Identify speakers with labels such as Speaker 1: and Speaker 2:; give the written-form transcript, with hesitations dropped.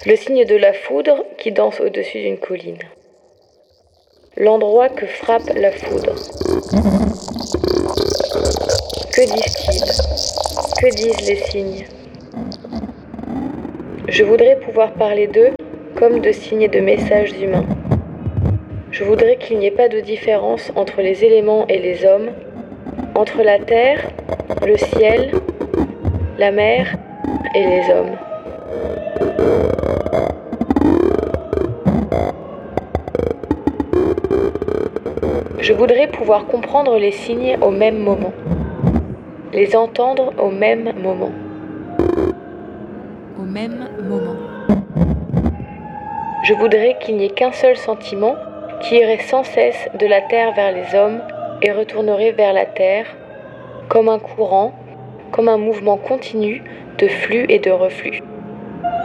Speaker 1: Le signe de la foudre qui danse au-dessus d'une colline. L'endroit que frappe la foudre. Que disent-ils ? Que disent les signes ? Je voudrais pouvoir parler d'eux comme de signes et de messages humains. Je voudrais qu'il n'y ait pas de différence entre les éléments et les hommes, entre la terre, le ciel, la mer et les hommes. Je voudrais pouvoir comprendre les signes au même moment, les entendre au même moment.
Speaker 2: Au même moment.
Speaker 1: Je voudrais qu'il n'y ait qu'un seul sentiment qui irait sans cesse de la terre vers les hommes et retournerait vers la terre, comme un courant, comme un mouvement continu de flux et de reflux.